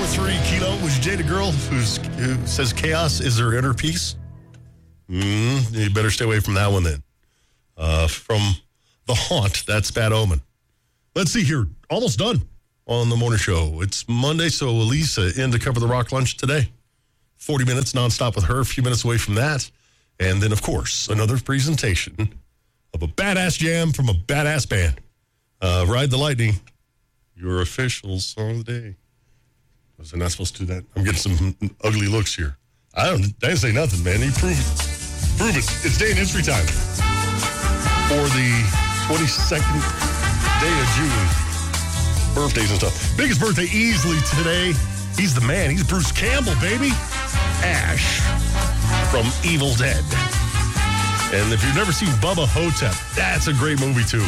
4-3 Kilo. Would you date a girl who says chaos is her inner peace? You better stay away from that one then. From The Haunt, that's Bad Omen. Let's see here. Almost done on the morning show. It's Monday, so Elise in to cover the rock lunch today. 40 minutes nonstop with her, a few minutes away from that. And then, of course, another presentation of a badass jam from a badass band. Ride the Lightning, your official song of the day. Was I not supposed to do that? I'm getting some ugly looks here. I didn't say nothing, man. You prove it. Prove it. It's day in history time. For the 22nd day of June. Birthdays and stuff. Biggest birthday easily today. He's the man. He's Bruce Campbell, baby. Ash from Evil Dead. And if you've never seen Bubba Hotep, that's a great movie, too.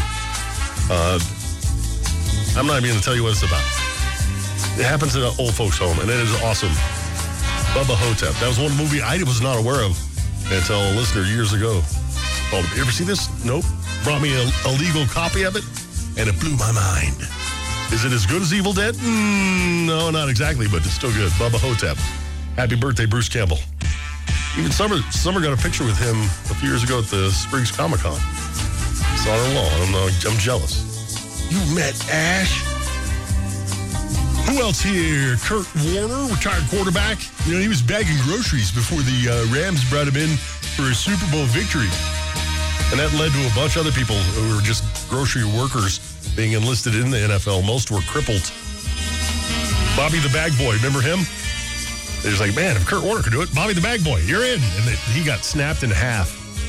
I'm not even going to tell you what it's about. It happens in an old folks' home, and it is awesome. Bubba Hotep. That was one movie I was not aware of until a listener years ago called, you ever see this? Nope. Brought me a legal copy of it, and it blew my mind. Is it as good as Evil Dead? No, not exactly, but it's still good. Bubba Hotep. Happy birthday, Bruce Campbell. Even Summer got a picture with him a few years ago at the Springs Comic-Con. Saw her along. I'm jealous. You met Ash? Who else here? Kurt Warner, retired quarterback. You know, he was bagging groceries before the Rams brought him in for a Super Bowl victory. And that led to a bunch of other people who were just grocery workers being enlisted in the NFL. Most were crippled. Bobby the Bag Boy, remember him? They was like, man, if Kurt Warner could do it, Bobby the Bag Boy, you're in. And he got snapped in half.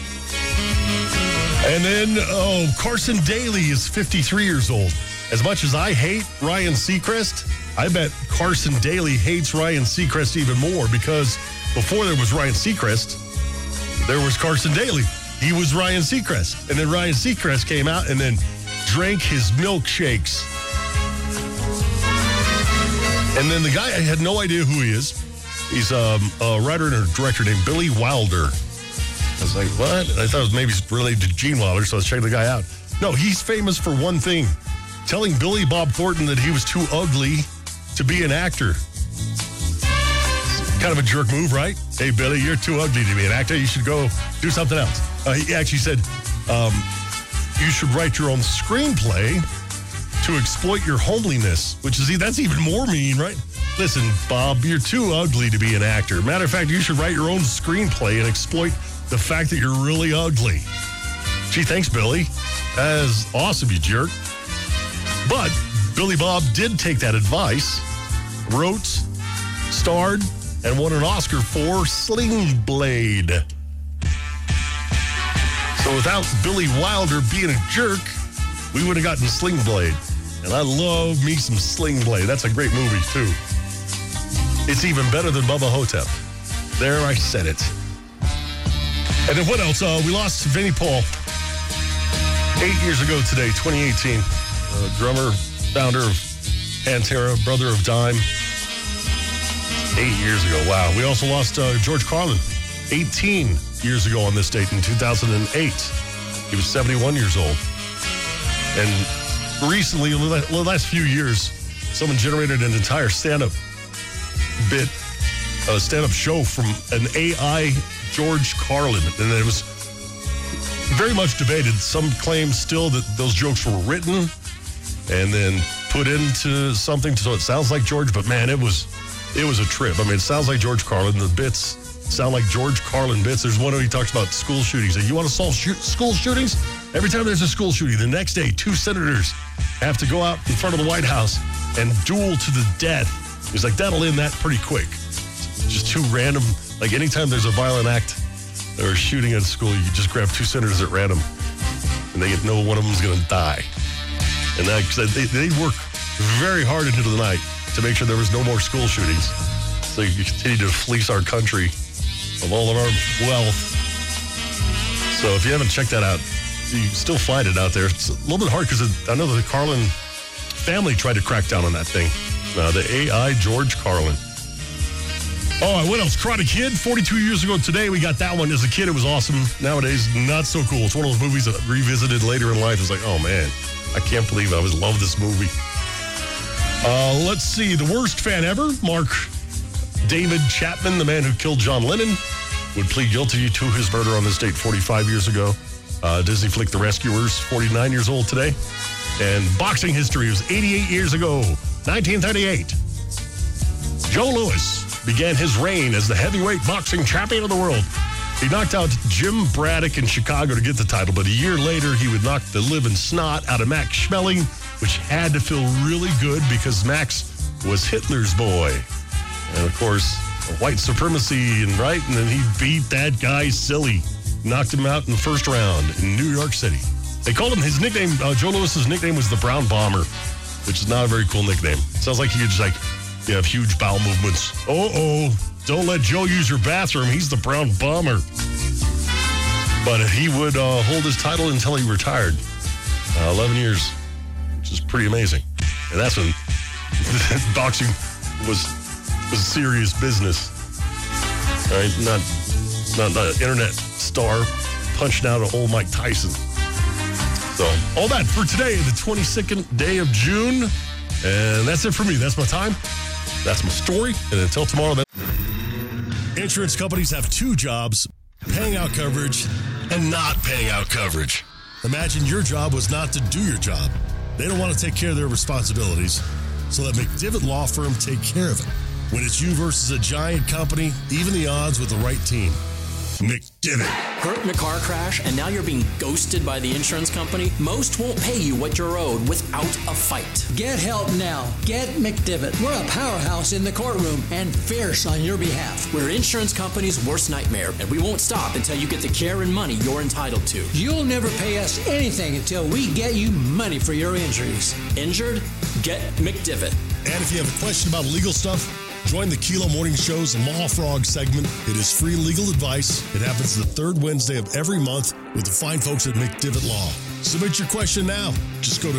And then, Carson Daly is 53 years old. As much as I hate Ryan Seacrest, I bet Carson Daly hates Ryan Seacrest even more because before there was Ryan Seacrest, there was Carson Daly. He was Ryan Seacrest. And then Ryan Seacrest came out and then drank his milkshakes. And then the guy, I had no idea who he is. He's a writer and a director named Billy Wilder. I was like, what? I thought it was maybe related to Gene Wilder, so I was checking the guy out. No, he's famous for one thing. Telling Billy Bob Thornton that he was too ugly to be an actor. Kind of a jerk move, right? Hey, Billy, you're too ugly to be an actor. You should go do something else. He actually said, you should write your own screenplay to exploit your homeliness, which is, that's even more mean, right? Listen, Bob, you're too ugly to be an actor. Matter of fact, you should write your own screenplay and exploit the fact that you're really ugly. Gee, thanks, Billy. That is awesome, you jerk. But Billy Bob did take that advice, wrote, starred, and won an Oscar for Sling Blade. So without Billy Wilder being a jerk, we would have gotten Sling Blade. And I love me some Sling Blade. That's a great movie, too. It's even better than Bubba Hotep. There, I said it. And then what else? We lost Vinnie Paul 8 years ago today, 2018. Drummer, founder of Pantera, brother of Dime. 8 years ago, wow. We also lost George Carlin 18 years ago on this date in 2008. He was 71 years old. And recently, in the last few years, someone generated an entire stand-up bit, a stand-up show from an AI George Carlin. And it was very much debated. Some claim still that those jokes were written and then put into something so it sounds like George, but man, it was a trip. I mean, it sounds like George Carlin. The bits sound like George Carlin bits. There's one where he talks about school shootings. You want to solve school shootings? Every time there's a school shooting, the next day, 2 senators have to go out in front of the White House and duel to the death. He's like, that'll end that pretty quick. Just too random. Like anytime there's a violent act or shooting at a school, you just grab 2 senators at random and they know one of them's going to die. And they work very hard into the night to make sure there was no more school shootings. So you continue to fleece our country of all of our wealth. So if you haven't checked that out, you can still find it out there. It's a little bit hard because I know the Carlin family tried to crack down on that thing. The AI George Carlin. Oh, what else? Karate Kid, 42 years ago today, we got that one. As a kid, it was awesome. Nowadays, not so cool. It's one of those movies that revisited later in life. It's like, oh man, I can't believe I always loved this movie. Let's see. The worst fan ever, Mark David Chapman, the man who killed John Lennon, would plead guilty to his murder on this date 45 years ago. Disney flick The Rescuers, 49 years old today. And boxing history was 88 years ago, 1938. Joe Louis began his reign as the heavyweight boxing champion of the world. He knocked out Jim Braddock in Chicago to get the title, but a year later, he would knock the living snot out of Max Schmeling, which had to feel really good because Max was Hitler's boy. And, of course, white supremacy, and then he beat that guy silly. Knocked him out in the first round in New York City. They called him, his nickname, Joe Louis's nickname was the Brown Bomber, which is not a very cool nickname. Sounds like he could just you have huge bowel movements. Don't let Joe use your bathroom. He's the Brown Bomber. But he would hold his title until he retired. 11 years, which is pretty amazing. And that's when boxing was serious business. Right? Not an internet star punching out an old Mike Tyson. So, all that for today, the 22nd day of June. And that's it for me. That's my time. That's my story. And until tomorrow. Insurance companies have two jobs: paying out coverage and not paying out coverage. Imagine your job was not to do your job. They don't want to take care of their responsibilities, so let McDivitt Law Firm take care of it. When it's you versus a giant company, even the odds with the right team. McDivitt. Hurt in a car crash and now you're being ghosted by the insurance company? Most won't pay you what you're owed without a fight. Get help now. Get McDivitt. We're a powerhouse in the courtroom and fierce on your behalf. We're insurance company's worst nightmare, and we won't stop until you get the care and money you're entitled to. You'll never pay us anything until we get you money for your injuries. Injured? Get McDivitt. And if you have a question about legal stuff, join the Kilo Morning Show's Law Frog segment. It is free legal advice. It happens the third Wednesday of every month with the fine folks at McDivitt Law. Submit your question now. Just go to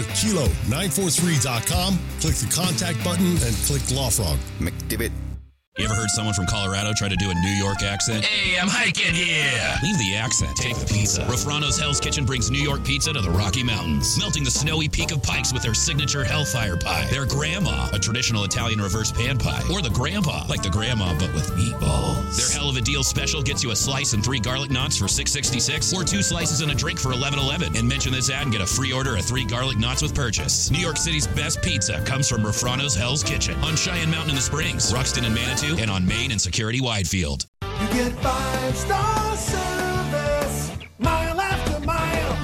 kilo943.com, click the contact button, and click Law Frog. McDivitt. You ever heard someone from Colorado try to do a New York accent? Hey, I'm hiking here. Leave the accent. Take the pizza. Rafrano's Hell's Kitchen brings New York pizza to the Rocky Mountains, melting the snowy peak of Pikes with their signature Hellfire Pie, their Grandma, a traditional Italian reverse pan pie, or the Grandpa, like the Grandma but with meatballs. Their Hell of a Deal special gets you a slice and 3 garlic knots for $6.66, or 2 slices and a drink for $11.11. And mention this ad and get a free order of 3 garlic knots with purchase. New York City's best pizza comes from Rafrano's Hell's Kitchen on Cheyenne Mountain in the Springs, Ruxton and Manitou, and on Main and Security Widefield. You get 5-star service, mile after mile.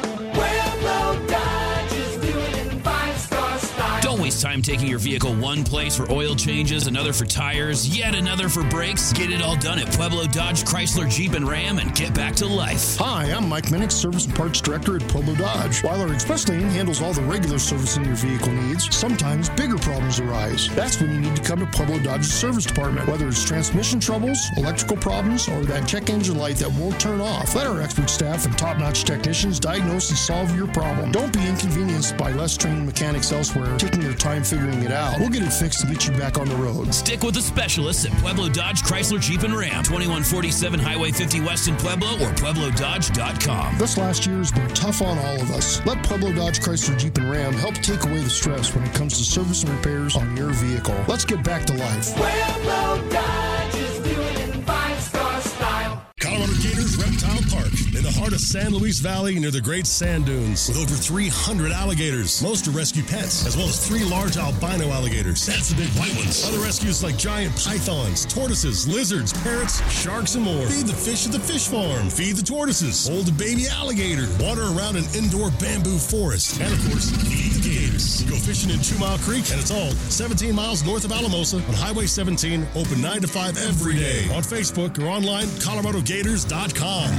Pueblo Dodge is doing it in 5-star style. Don't waste time taking your vehicle one place for oil changes, another for tires, yet another for brakes. Get it all done at Pueblo Dodge, Chrysler, Jeep, and Ram and get back to life. Hi, I'm Mike Minnick, Service and Parts Director at Pueblo Dodge. While our express lane handles all the regular servicing your vehicle needs, sometimes bigger problems arise. That's when you need to come to Pueblo Dodge's service department. Whether it's transmission troubles, electrical problems, or that check engine light that won't turn off, let our expert staff and top-notch technicians diagnose and solve your problem. Don't be inconvenienced by less trained mechanics elsewhere taking their time figuring it out. We'll get it fixed and get you back on the road. Stick with the specialists at Pueblo Dodge, Chrysler, Jeep, and Ram. 2147 Highway 50 West in Pueblo or PuebloDodge.com. This last year has been tough on all of us. Let Pueblo Dodge, Chrysler, Jeep, and Ram help take away the stress when it comes to service and repairs on your vehicle. Let's get back to life. Pueblo Dodge is doing it in 5-star style. Colorado Gators Reptile Park in the heart of San Luis Valley near the Great Sand Dunes with over 300 alligators. Most are rescue pets, as well as 3 large albino alligators. That's the big white ones. Other rescues like giant pythons, tortoises, lizards, parrots, sharks, and more. Feed the fish at the fish farm. Feed the tortoises. Hold a baby alligator. Water around an indoor bamboo forest. And, of course, feed the gators. Go fishing in 2 Mile Creek, and it's all 17 miles north of Alamosa on Highway 17, open 9 to 5 every day. On Facebook or online, ColoradoGators.com.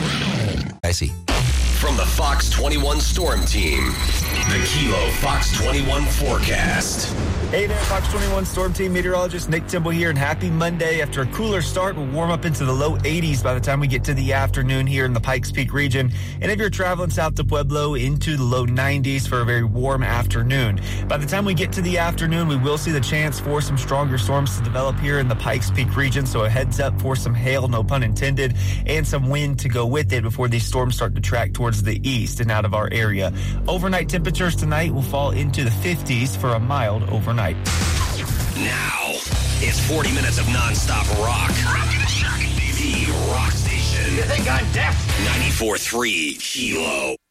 I see. From the Fox 21 Storm Team, the Kilo Fox 21 forecast. Hey there, Fox 21 Storm Team meteorologist Nick Timble here, and happy Monday. After a cooler start, we'll warm up into the low 80s by the time we get to the afternoon here in the Pikes Peak region. And if you're traveling south to Pueblo, into the low 90s for a very warm afternoon. By the time we get to the afternoon, we will see the chance for some stronger storms to develop here in the Pikes Peak region. So a heads up for some hail, no pun intended, and some wind to go with it before these storms start to track towards the east and out of our area. Overnight temperatures tonight will fall into the 50s for a mild overnight. Now, it's 40 minutes of nonstop rock. The rock station. You think I'm deaf? 94.3 Kilo.